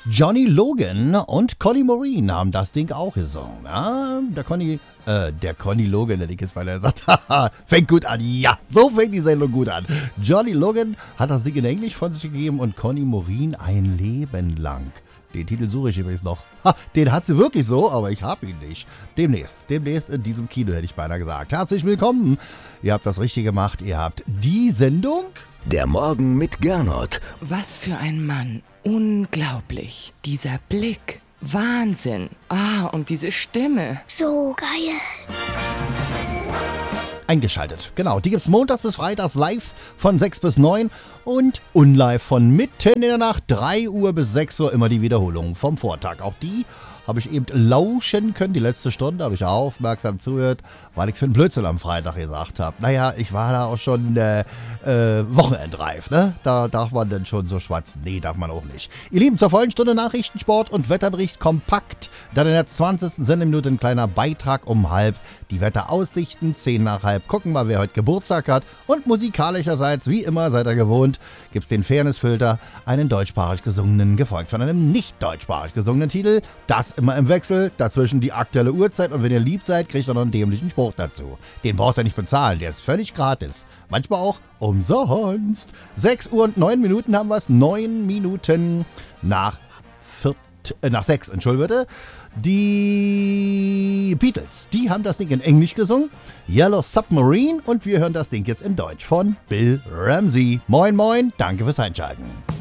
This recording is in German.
Johnny Logan und Conny Maureen haben das Ding auch gesungen. Ja, der Conny Logan, hätte ich jetzt beinahe gesagt, fängt gut an. Ja, so fängt die Sendung gut an. Johnny Logan hat das Ding in Englisch von sich gegeben und Conny Maureen ein Leben lang. Den Titel suche ich übrigens noch. Den hat sie wirklich so, aber ich habe ihn nicht. Demnächst in diesem Kino, hätte ich beinahe gesagt. Herzlich willkommen. Ihr habt das richtig gemacht. Ihr habt die Sendung. Der Morgen mit Gernot. Was für ein Mann. Unglaublich. Dieser Blick. Wahnsinn. Und diese Stimme. So geil. Eingeschaltet. Genau, die gibt's montags bis freitags live von 6 bis 9 und unlive von mitten in der Nacht 3 Uhr bis 6 Uhr immer die Wiederholung vom Vortag. Auch die habe ich eben lauschen können. Die letzte Stunde habe ich aufmerksam zugehört, weil ich für einen Blödsinn am Freitag gesagt habe. Naja, ich war da auch schon Wochenendreif, ne? Da darf man dann schon so schwatzen. Nee, darf man auch nicht. Ihr Lieben, zur vollen Stunde Nachrichten, Sport und Wetterbericht kompakt. Dann in der 20. Sendeminute ein kleiner Beitrag um halb. Die Wetteraussichten, 10 nach halb. Gucken mal, wer heute Geburtstag hat. Und musikalischerseits, wie immer, seid ihr gewohnt, gibt's den Fairnessfilter, einen deutschsprachig gesungenen, gefolgt von einem nicht deutschsprachig gesungenen Titel. Das immer im Wechsel, dazwischen die aktuelle Uhrzeit und wenn ihr lieb seid, kriegt ihr noch einen dämlichen Spruch dazu. Den braucht ihr nicht bezahlen, der ist völlig gratis. Manchmal auch umsonst. 6 Uhr und 9 Minuten haben wir es, 9 Minuten nach 6, entschuldige. Die Beatles, die haben das Ding in Englisch gesungen, Yellow Submarine, und wir hören das Ding jetzt in Deutsch von Bill Ramsey. Moin moin, danke fürs Einschalten.